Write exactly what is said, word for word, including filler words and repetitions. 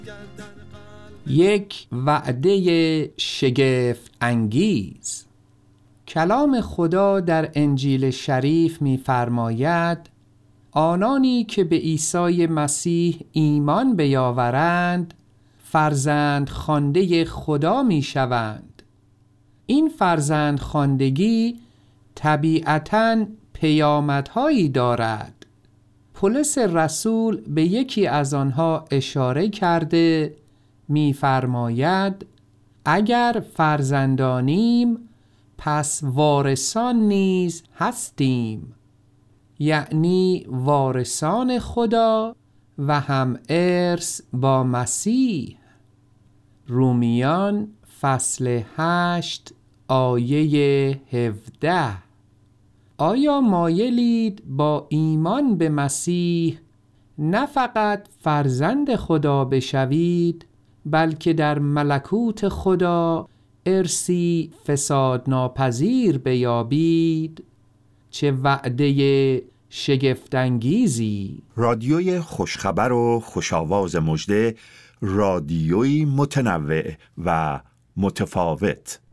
یک وعده شگفت انگیز. کلام خدا در انجیل شریف می‌فرماید آنانی که به عیسی مسیح ایمان بیاورند فرزند خوانده خدا می‌شوند. این فرزند خواندگی طبیعتاً پیامدهایی دارد. پولس رسول به یکی از آنها اشاره کرده می‌فرماید اگر فرزندانیم پس وارثان نیز هستیم، یعنی وارثان خدا و هم ارث با مسیح. رومیان فصل هشت آیه هفده. آیا مایلید با ایمان به مسیح نه فقط فرزند خدا بشوید، بلکه در ملکوت خدا ارثی فساد ناپذیر بیابید؟ چه وعده شگفت‌انگیزی! رادیوی خوشخبر و خوشاواز مژده، رادیویی متنوع و متفاوت.